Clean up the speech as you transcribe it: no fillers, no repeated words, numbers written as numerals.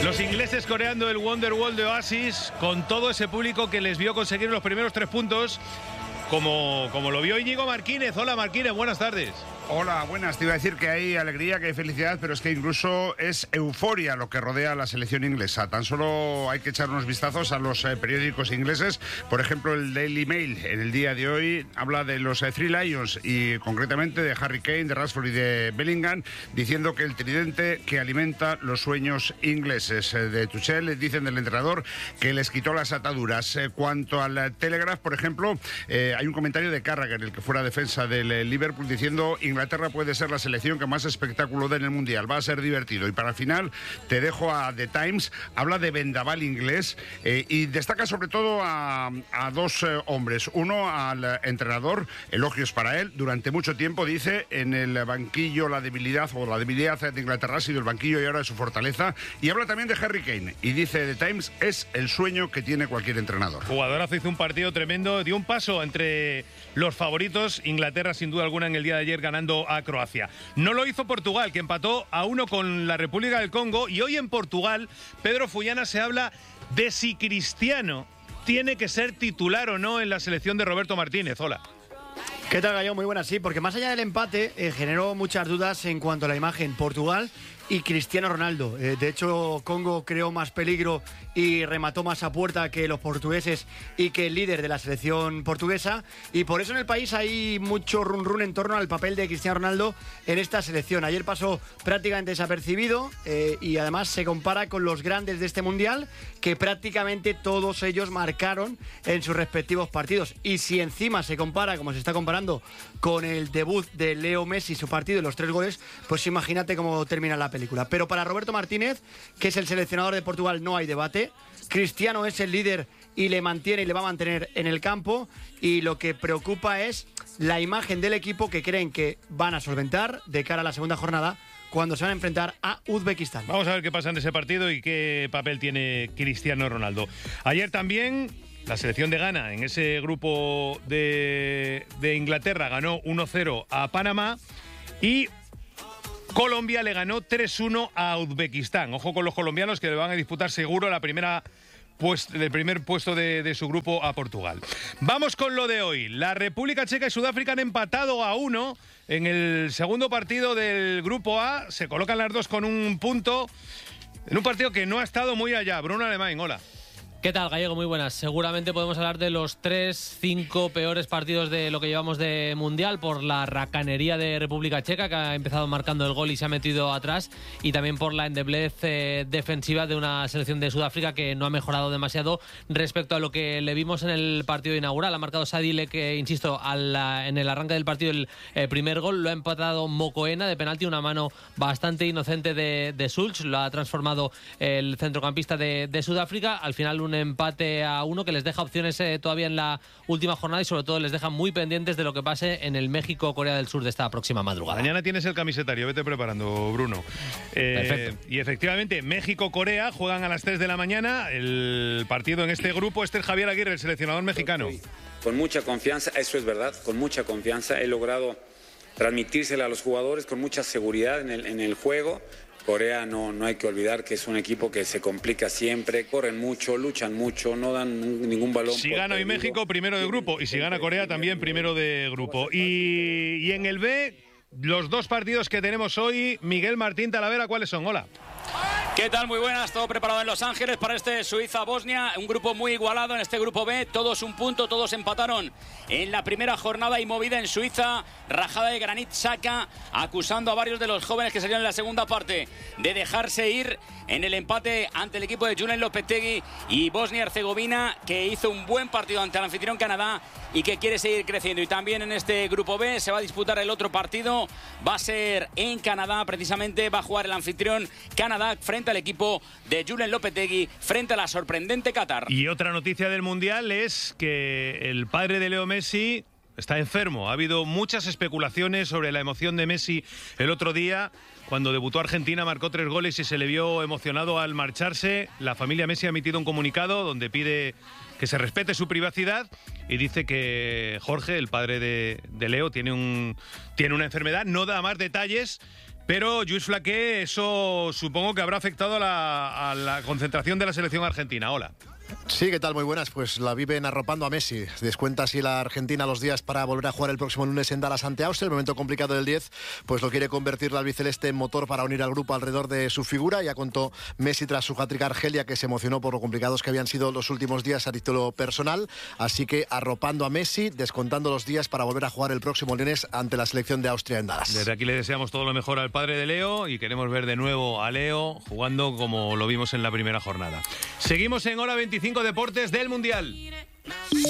Los ingleses coreando el Wonderwall de Oasis con todo ese público que les vio conseguir los primeros 3 puntos, como lo vio Íñigo Marquínez. Hola Marquínez, buenas tardes. Hola, buenas. Te iba a decir que hay alegría, que hay felicidad, pero es que incluso es euforia lo que rodea a la selección inglesa. Tan solo hay que echar unos vistazos a los periódicos ingleses. Por ejemplo, el Daily Mail en el día de hoy habla de los Three Lions y concretamente de Harry Kane, de Rashford y de Bellingham, diciendo que el tridente que alimenta los sueños ingleses. De Tuchel dicen del entrenador que les quitó las ataduras. Cuanto al Telegraph, por ejemplo, hay un comentario de Carragher, el que fuera defensa del Liverpool, diciendo: Inglaterra puede ser la selección que más espectáculo dé en el Mundial, va a ser divertido. Y para el final te dejo a The Times, habla de vendaval inglés y destaca sobre todo a dos hombres. Uno, al entrenador, elogios para él. Durante mucho tiempo, dice, en el banquillo la debilidad de Inglaterra ha sido el banquillo y ahora es su fortaleza. Y habla también de Harry Kane y dice The Times, es el sueño que tiene cualquier entrenador. Jugadorazo, hizo un partido tremendo, dio un paso entre los favoritos. Inglaterra sin duda alguna en el día de ayer ganando a Croacia. No lo hizo Portugal, que empató a 1 con la República del Congo, y hoy en Portugal, Pedro Fullana, se habla de si Cristiano tiene que ser titular o no en la selección de Roberto Martínez. Hola. ¿Qué tal, Gallo? Muy buenas, sí, porque más allá del empate generó muchas dudas en cuanto a la imagen Portugal y Cristiano Ronaldo. De hecho, Congo creó más peligro y remató más a puerta que los portugueses y que el líder de la selección portuguesa, y por eso en el país hay mucho run en torno al papel de Cristiano Ronaldo en esta selección. Ayer pasó prácticamente desapercibido y además se compara con los grandes de este Mundial, que prácticamente todos ellos marcaron en sus respectivos partidos. Y si encima se compara, como se está comparando, con el debut de Leo Messi, su partido y los 3 goles, pues imagínate cómo termina la película. Pero para Roberto Martínez, que es el seleccionador de Portugal, no hay debate. Cristiano es el líder y le mantiene y le va a mantener en el campo, y lo que preocupa es la imagen del equipo, que creen que van a solventar de cara a la segunda jornada cuando se van a enfrentar a Uzbekistán. Vamos a ver qué pasa en ese partido y qué papel tiene Cristiano Ronaldo. Ayer también la selección de Ghana, en ese grupo de Inglaterra, ganó 1-0 a Panamá, y Colombia le ganó 3-1 a Uzbekistán. Ojo con los colombianos, que le van a disputar seguro el primer puesto de su grupo a Portugal. Vamos con lo de hoy. La República Checa y Sudáfrica han empatado a 1 en el segundo partido del grupo A. Se colocan las dos con un punto en un partido que no ha estado muy allá. Bruno Alemán, hola. ¿Qué tal, Gallego? Muy buenas. Seguramente podemos hablar de los 3-5 peores partidos de lo que llevamos de Mundial, por la racanería de República Checa, que ha empezado marcando el gol y se ha metido atrás, y también por la endeblez defensiva de una selección de Sudáfrica que no ha mejorado demasiado respecto a lo que le vimos en el partido inaugural. Ha marcado Sadile, que, insisto, en el arranque del partido el primer gol. Lo ha empatado Mokoena de penalti, una mano bastante inocente de Schultz. Lo ha transformado el centrocampista de Sudáfrica. Al final un empate a 1 que les deja opciones todavía en la última jornada, y sobre todo les deja muy pendientes de lo que pase en el México-Corea del Sur de esta próxima madrugada. Mañana tienes el camisetario, vete preparando, Bruno. Perfecto. Y efectivamente, México-Corea juegan a las 3 de la mañana el partido en este grupo. Este es Javier Aguirre, el seleccionador mexicano. Con mucha confianza, eso es verdad, con mucha confianza he logrado transmitírsela a los jugadores con mucha seguridad en el juego. Corea no hay que olvidar que es un equipo que se complica siempre, corren mucho, luchan mucho, no dan ningún balón. Si gana hoy México, primero de grupo, y si gana Corea también primero de grupo. Y en el B, los dos partidos que tenemos hoy, Miguel Martín Talavera, ¿cuáles son? Hola. ¿Qué tal? Muy buenas, todo preparado en Los Ángeles para este Suiza-Bosnia, un grupo muy igualado en este grupo B, todos un punto, todos empataron en la primera jornada, y movida en Suiza, rajada de Granit Xhaka, acusando a varios de los jóvenes que salieron en la segunda parte de dejarse ir en el empate ante el equipo de Julen Lopetegui, y Bosnia-Herzegovina, que hizo un buen partido ante el anfitrión Canadá y que quiere seguir creciendo. Y también en este grupo B se va a disputar el otro partido, va a ser en Canadá, precisamente va a jugar el anfitrión Canadá frente al equipo de Julen Lopetegui, frente a la sorprendente Qatar. Y otra noticia del Mundial es que el padre de Leo Messi está enfermo. Ha habido muchas especulaciones sobre la emoción de Messi el otro día. Cuando debutó Argentina marcó 3 goles y se le vio emocionado al marcharse. La familia Messi ha emitido un comunicado donde pide que se respete su privacidad y dice que Jorge, el padre de Leo, tiene una enfermedad. No da más detalles, Pero, Lluís Flaqué, eso supongo que habrá afectado a la concentración de la selección argentina. Hola. Sí, ¿qué tal? Muy buenas. Pues la viven arropando a Messi. Descuenta así la Argentina los días para volver a jugar el próximo lunes en Dallas ante Austria. El momento complicado del 10, pues lo quiere convertir la albiceleste en motor para unir al grupo alrededor de su figura. Ya contó Messi tras su hat-trick Argelia, que se emocionó por lo complicados que habían sido los últimos días a título personal. Así que arropando a Messi, descontando los días para volver a jugar el próximo lunes ante la selección de Austria en Dallas. Desde aquí le deseamos todo lo mejor al padre de Leo y queremos ver de nuevo a Leo jugando como lo vimos en la primera jornada. Seguimos en Hora 25 Deportes del Mundial.